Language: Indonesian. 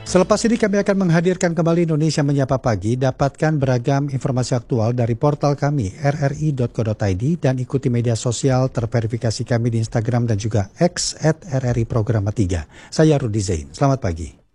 Selepas ini kami akan menghadirkan kembali Indonesia Menyapa Pagi. Dapatkan beragam informasi aktual dari portal kami rri.co.id dan ikuti media sosial terverifikasi kami di Instagram dan juga X @RRI Programa 3. Saya Rudi Zain. Selamat pagi.